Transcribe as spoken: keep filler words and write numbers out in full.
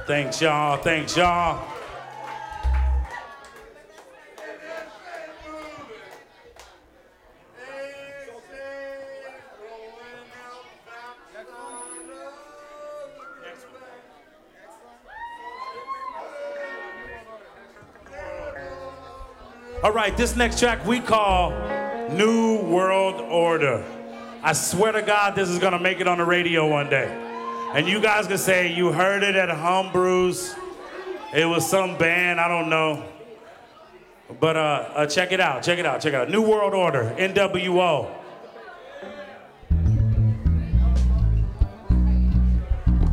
Thanks, y'all. Thanks, y'all. All right, this next track we call New World Order. I swear to God, this is gonna make it on the radio one day. And you guys can say you heard it at Hum Brews. It was some band, I don't know. But uh, uh, check it out, check it out, check it out. New World Order, N W O.